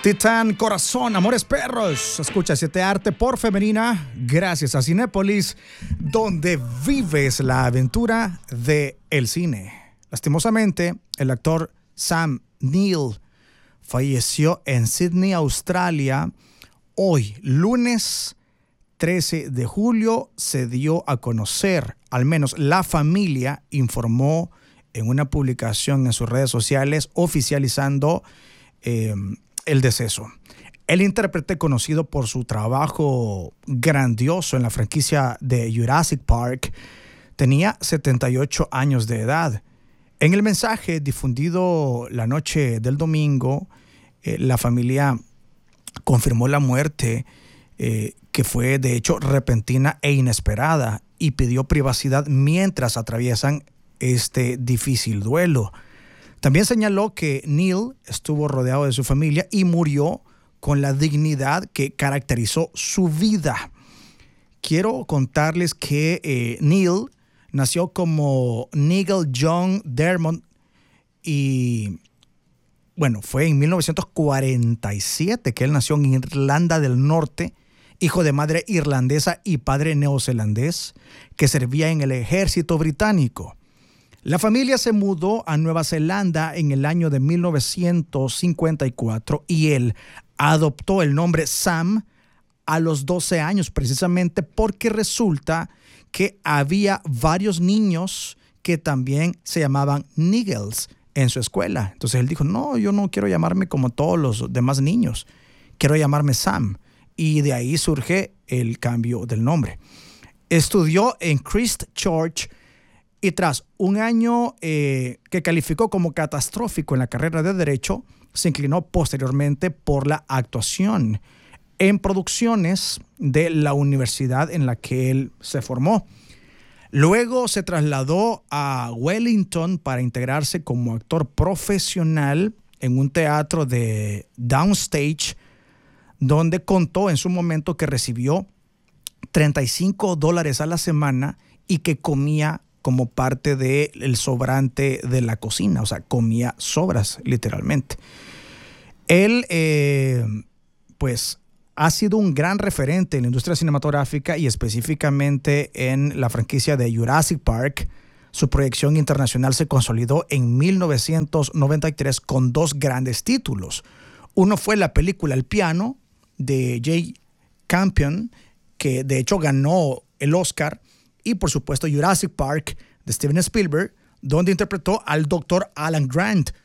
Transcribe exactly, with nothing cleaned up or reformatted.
Titán, Corazón, Amores Perros. Escucha Siete Arte por Femenina, gracias a Cinépolis, donde vives la aventura del cine. Lastimosamente, el actor Sam Neill falleció en Sydney, Australia. Hoy, lunes trece de julio, se dio a conocer, al menos la familia informó en una publicación en sus redes sociales oficializando eh, el deceso. El intérprete, conocido por su trabajo grandioso en la franquicia de Jurassic Park, tenía setenta y ocho años de edad. En el mensaje difundido la noche del domingo, eh, la familia confirmó la muerte, eh, que fue de hecho repentina e inesperada, y pidió privacidad mientras atraviesan este difícil duelo. También señaló que Neill estuvo rodeado de su familia y murió con la dignidad que caracterizó su vida. Quiero contarles que eh, Neill nació como Nigel John Dermot y, bueno, fue en mil novecientos cuarenta y siete que él nació en Irlanda del Norte, hijo de madre irlandesa y padre neozelandés que servía en el ejército británico. La familia se mudó a Nueva Zelanda en el año de mil novecientos cincuenta y cuatro y él adoptó el nombre Sam a los doce años, precisamente porque resulta que había varios niños que también se llamaban Niggles en su escuela. Entonces él dijo, no, yo no quiero llamarme como todos los demás niños, quiero llamarme Sam. Y de ahí surge el cambio del nombre. Estudió en Christ Church y tras un año eh, que calificó como catastrófico en la carrera de Derecho, se inclinó posteriormente por la actuación en producciones de la universidad en la que él se formó. Luego se trasladó a Wellington para integrarse como actor profesional en un teatro de downstage, donde contó en su momento que recibió treinta y cinco dólares a la semana y que comía como parte del sobrante de la cocina, o sea, comía sobras literalmente. Él, eh, pues, ha sido un gran referente en la industria cinematográfica y específicamente en la franquicia de Jurassic Park. Su proyección internacional se consolidó en mil novecientos noventa y tres con dos grandes títulos. Uno fue la película El piano de Jane Campion, que de hecho ganó el Oscar, y por supuesto Jurassic Park de Steven Spielberg, donde interpretó al doctor Alan Grant,